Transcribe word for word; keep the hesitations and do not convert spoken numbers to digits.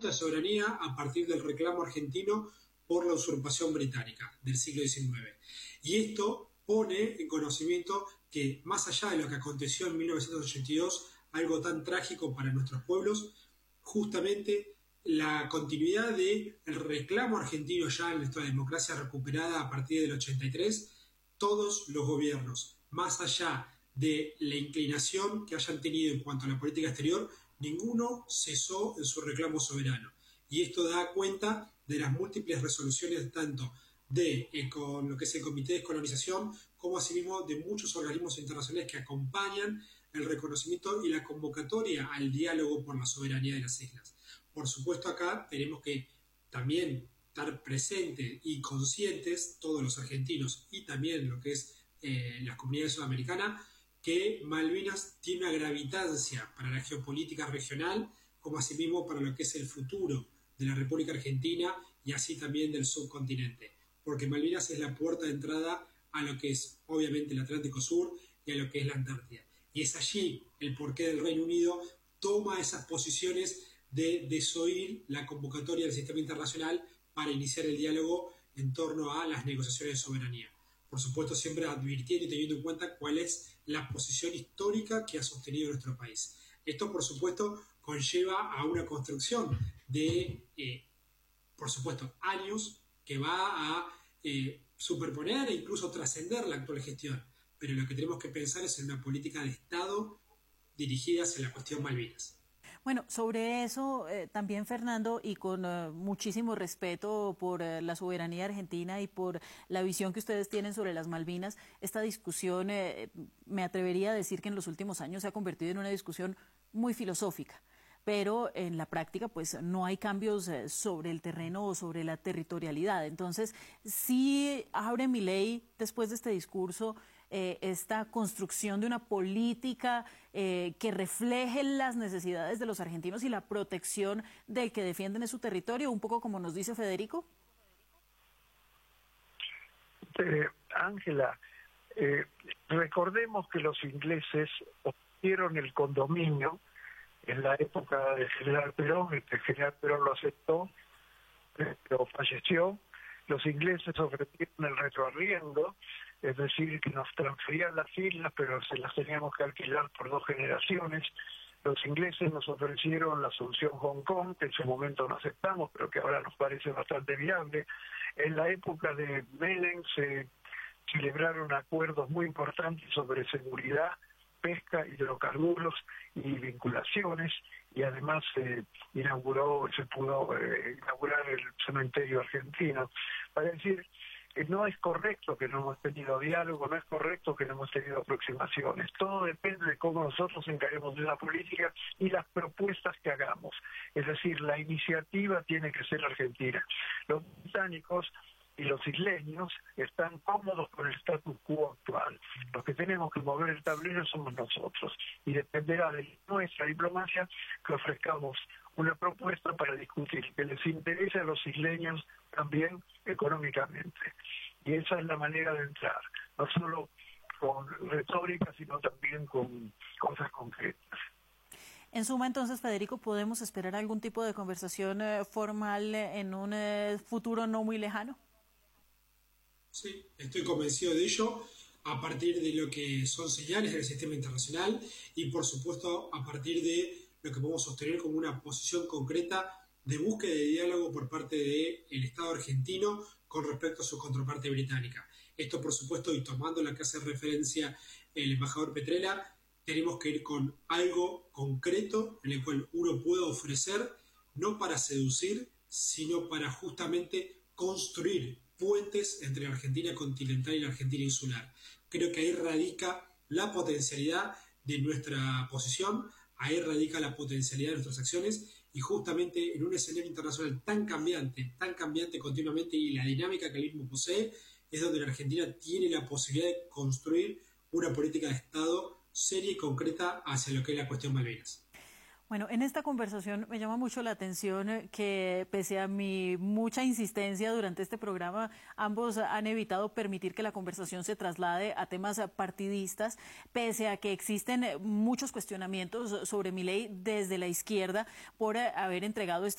disputa de soberanía a partir del reclamo argentino por la usurpación británica del siglo diecinueve. Y esto pone en conocimiento que, más allá de lo que aconteció en mil novecientos ochenta y dos, algo tan trágico para nuestros pueblos, justamente la continuidad del reclamo argentino ya en nuestra democracia recuperada a partir del ochenta y tres, todos los gobiernos, más allá de la inclinación que hayan tenido en cuanto a la política exterior, ninguno cesó en su reclamo soberano. Y esto da cuenta de las múltiples resoluciones tanto de eh, con lo que es el Comité de Descolonización, como asimismo de muchos organismos internacionales que acompañan el reconocimiento y la convocatoria al diálogo por la soberanía de las islas. Por supuesto, acá tenemos que también estar presentes y conscientes, todos los argentinos y también lo que es eh, las comunidades sudamericanas, que Malvinas tiene una gravitancia para la geopolítica regional, como asimismo para lo que es el futuro de la República Argentina y así también del subcontinente. Porque Malvinas es la puerta de entrada a lo que es, obviamente, el Atlántico Sur y a lo que es la Antártida. Y es allí el porqué del Reino Unido toma esas posiciones de desoír la convocatoria del sistema internacional para iniciar el diálogo en torno a las negociaciones de soberanía. Por supuesto, siempre advirtiendo y teniendo en cuenta cuál es la posición histórica que ha sostenido nuestro país. Esto, por supuesto, conlleva a una construcción de, eh, por supuesto, años que va a eh, superponer e incluso trascender la actual gestión. Pero lo que tenemos que pensar es en una política de Estado dirigida hacia la cuestión Malvinas. Bueno, sobre eso eh, también, Fernando, y con uh, muchísimo respeto por uh, la soberanía argentina y por la visión que ustedes tienen sobre las Malvinas, esta discusión, eh, me atrevería a decir que en los últimos años se ha convertido en una discusión muy filosófica. Pero en la práctica pues no hay cambios eh, sobre el terreno o sobre la territorialidad. Entonces, sí abre Milei, después de este discurso, eh, esta construcción de una política eh, que refleje las necesidades de los argentinos y la protección del que defienden en su territorio, un poco como nos dice Federico. Eh, Ángela, eh, recordemos que los ingleses obtuvieron el condominio en la época del general Perón. El general Perón lo aceptó, pero falleció. Los ingleses ofrecieron el retroarriendo, es decir, que nos transferían las islas, pero se las teníamos que alquilar por dos generaciones. Los ingleses nos ofrecieron la solución Hong Kong, que en su momento no aceptamos, pero que ahora nos parece bastante viable. En la época de Menem se celebraron acuerdos muy importantes sobre seguridad, pesca, hidrocarburos y vinculaciones, y además se inauguró, se pudo eh, inaugurar el cementerio argentino. Para decir, eh, no es correcto que no hemos tenido diálogo, no es correcto que no hemos tenido aproximaciones. Todo depende de cómo nosotros encaremos de la política y las propuestas que hagamos. Es decir, la iniciativa tiene que ser argentina. Los británicos y los isleños están cómodos con el status quo actual. Los que tenemos que mover el tablero somos nosotros, y dependerá de nuestra diplomacia que ofrezcamos una propuesta para discutir que les interese a los isleños también económicamente. Y esa es la manera de entrar, no solo con retórica, sino también con cosas concretas. En suma, entonces, Federico, ¿podemos esperar algún tipo de conversación eh, formal en un eh, futuro no muy lejano? Sí, estoy convencido de ello a partir de lo que son señales del sistema internacional y, por supuesto, a partir de lo que podemos sostener como una posición concreta de búsqueda de diálogo por parte del Estado argentino con respecto a su contraparte británica. Esto, por supuesto, y tomando la que hace referencia el embajador Petrella, tenemos que ir con algo concreto en el cual uno pueda ofrecer, no para seducir, sino para justamente construir puentes entre la Argentina continental y la Argentina insular. Creo que ahí radica la potencialidad de nuestra posición, ahí radica la potencialidad de nuestras acciones, y justamente en un escenario internacional tan cambiante, tan cambiante continuamente, y la dinámica que el mismo posee, es donde la Argentina tiene la posibilidad de construir una política de Estado seria y concreta hacia lo que es la cuestión Malvinas. Bueno, en esta conversación me llama mucho la atención que, pese a mi mucha insistencia durante este programa, ambos han evitado permitir que la conversación se traslade a temas partidistas, pese a que existen muchos cuestionamientos sobre Milei desde la izquierda por haber entregado este